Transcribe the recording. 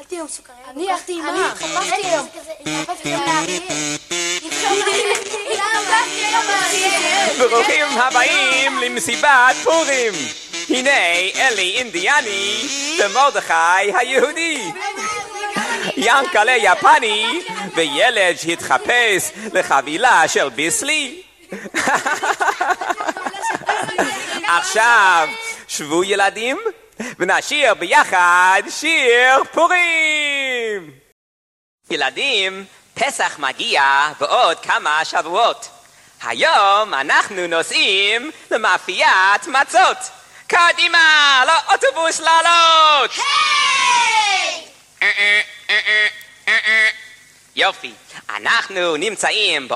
אכלתי היום סוכריה. אני הלכתי עם מה? חפשתי היום. ברוכים הבאים למסיבת פורים. הנה אלי אינדיאני ומרדכי היהודי, ינקלה יפני וילד שהתחפש לחבילה של ביסלי. עכשיו שבו ילדים ונשיר ביחד שיר פורים. ילדים, פסח מגיע בעוד כמה שבועות. היום אנחנו נוסעים למאפיית מצות. קדימה, לאוטובוס לעלות! היי! יופי, אנחנו נמצאים